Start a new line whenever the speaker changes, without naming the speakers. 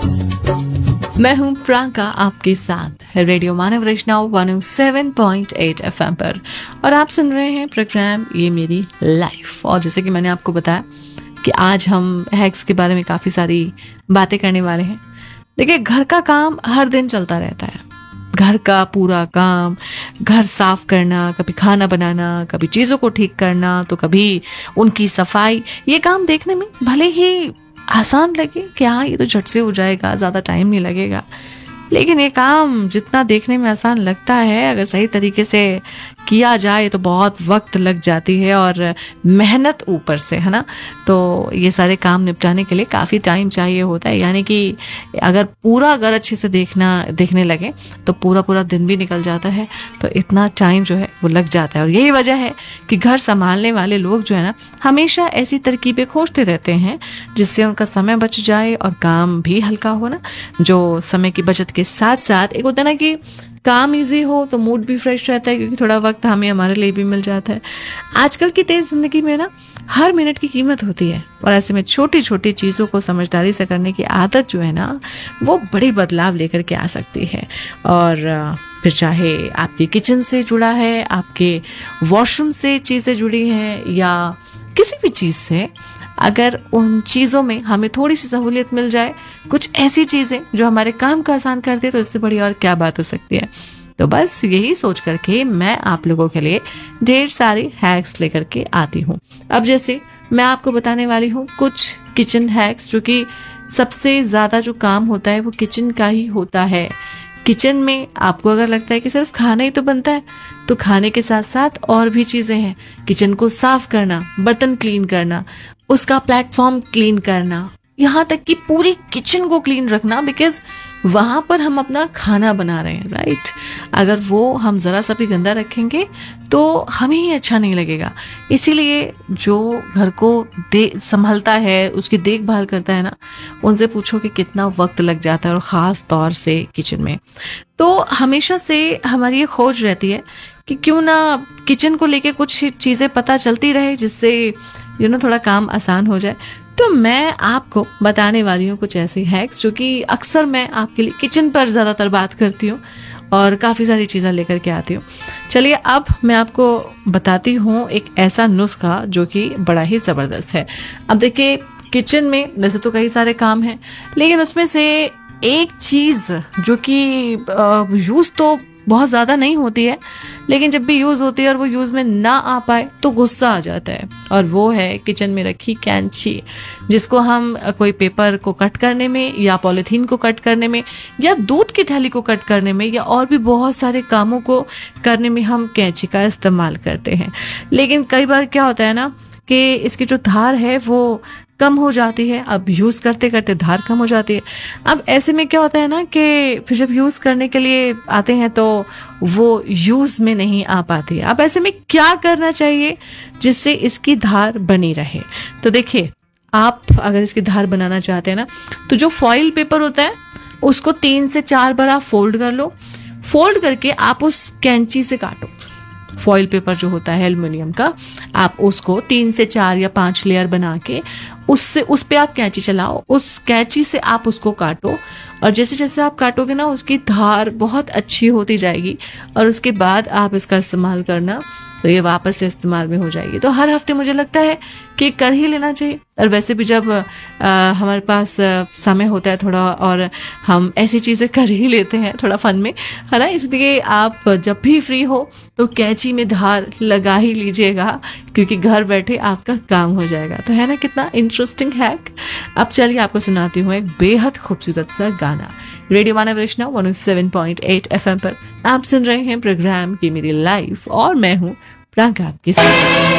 मैं हूं प्रियंका आपके साथ रेडियो मानव वैष्णव 107.8 FM पर और आप सुन रहे हैं प्रोग्राम ये मेरी लाइफ। और जैसे कि मैंने आपको बताया कि आज हम हैक्स के बारे में काफ़ी सारी बातें करने वाले हैं। देखिए, घर का काम हर दिन चलता रहता है। घर का पूरा काम, घर साफ करना, कभी खाना बनाना, कभी चीज़ों को ठीक करना, तो कभी उनकी सफाई। ये काम देखने में भले ही आसान लगे कि हाँ ये तो झट से हो जाएगा, ज़्यादा टाइम नहीं लगेगा, लेकिन ये काम जितना देखने में आसान लगता है, अगर सही तरीके से किया जाए तो बहुत वक्त लग जाती है और मेहनत ऊपर से, है ना। तो ये सारे काम निपटाने के लिए काफ़ी टाइम चाहिए होता है। यानी कि अगर पूरा घर अच्छे से देखने लगे तो पूरा दिन भी निकल जाता है। तो इतना टाइम जो है वो लग जाता है और यही वजह है कि घर संभालने वाले लोग जो है ना, हमेशा ऐसी तरकीबें खोजते रहते हैं जिससे उनका समय बच जाए और काम भी हल्का हो ना। जो समय की बचत के साथ साथ एक होता है ना कि काम इजी हो तो मूड भी फ्रेश रहता है, क्योंकि थोड़ा वक्त हमें हमारे लिए भी मिल जाता है। आजकल की तेज जिंदगी में ना हर मिनट की कीमत होती है और ऐसे में छोटी छोटी चीज़ों को समझदारी से करने की आदत जो है ना, वो बड़ी बदलाव लेकर के आ सकती है। और फिर चाहे आपके किचन से जुड़ा है, आपके वॉशरूम से चीज़ें जुड़ी हैं या किसी भी चीज़ से, अगर उन चीज़ों में हमें थोड़ी सी सहूलियत मिल जाए, कुछ ऐसी चीज़ें जो हमारे काम को आसान कर दे, तो इससे बड़ी और क्या बात हो सकती है। तो बस यही सोच करके मैं आप लोगों के लिए ढेर सारे हैक्स लेकर के आती हूँ। अब जैसे मैं आपको बताने वाली हूँ कुछ किचन हैक्स, जो कि सबसे ज़्यादा जो काम होता है वो किचन का ही होता है। किचन में आपको अगर लगता है कि सिर्फ खाना ही तो बनता है, तो खाने के साथ साथ और भी चीज़ें हैं। किचन को साफ करना, बर्तन क्लीन करना, उसका प्लेटफॉर्म क्लीन करना, यहाँ तक कि पूरी किचन को क्लीन रखना, बिकॉज वहाँ पर हम अपना खाना बना रहे हैं, राइट। अगर वो हम ज़रा सा भी गंदा रखेंगे तो हमें ही अच्छा नहीं लगेगा। इसीलिए जो घर को संभालता है, उसकी देखभाल करता है ना, उनसे पूछो कि कितना वक्त लग जाता है, और ख़ास तौर से किचन में। तो हमेशा से हमारी ये खोज रहती है कि क्यों ना किचन को लेके कुछ चीज़ें पता चलती रहे, जिससे थोड़ा काम आसान हो जाए। तो मैं आपको बताने वाली हूँ कुछ ऐसे हैक्स जो कि अक्सर मैं आपके लिए किचन पर ज़्यादातर बात करती हूँ और काफ़ी सारी चीज़ें लेकर के आती हूँ। चलिए, अब मैं आपको बताती हूँ एक ऐसा नुस्खा जो कि बड़ा ही ज़बरदस्त है। अब देखिए, किचन में वैसे तो कई सारे काम हैं, लेकिन उसमें से एक चीज़ जो कि यूज़ तो बहुत ज़्यादा नहीं होती है, लेकिन जब भी यूज़ होती है और वो यूज़ में ना आ पाए तो गुस्सा आ जाता है, और वो है किचन में रखी कैंची, जिसको हम कोई पेपर को कट करने में या पॉलीथीन को कट करने में या दूध की थैली को कट करने में या और भी बहुत सारे कामों को करने में हम कैंची का इस्तेमाल करते हैं। लेकिन कई बार क्या होता है ना कि इसकी जो धार है वो कम हो जाती है। अब यूज़ करते करते धार कम हो जाती है। अब ऐसे में क्या होता है ना कि फिर जब यूज़ करने के लिए आते हैं तो वो यूज़ में नहीं आ पाती है। अब ऐसे में क्या करना चाहिए जिससे इसकी धार बनी रहे? तो देखिए, आप अगर इसकी धार बनाना चाहते हैं ना, तो जो फॉइल पेपर होता है उसको 3 से 4 बार आप फोल्ड कर लो। फोल्ड करके आप उस कैंची से काटो। फॉइल पेपर जो होता है एल्युमिनियम का, आप उसको 3 से 4 या 5 लेयर बना के उस पे आप कैंची चलाओ। उस कैंची से आप उसको काटो, और जैसे जैसे आप काटोगे ना, उसकी धार बहुत अच्छी होती जाएगी, और उसके बाद आप इसका इस्तेमाल करना तो ये वापस से इस्तेमाल में हो जाएगी। तो हर हफ्ते मुझे लगता है कि कर ही लेना चाहिए। और वैसे भी जब हमारे पास समय होता है थोड़ा, और हम ऐसी चीज़ें कर ही लेते हैं थोड़ा फन में, है ना, इसलिए आप जब भी फ्री हो तो कैंची में धार लगा ही लीजिएगा, क्योंकि घर बैठे आपका काम हो जाएगा। तो है ना कितना इंटरेस्टिंग हैक। अब चलिए आपको सुनाती हूँ एक बेहद खूबसूरत सा गाना। रेडियो मानव वैष्णव 107.8 FM पर आप सुन रहे हैं प्रोग्राम की मेरी लाइफ, और मैं हूँ प्रियंका आपके साथ।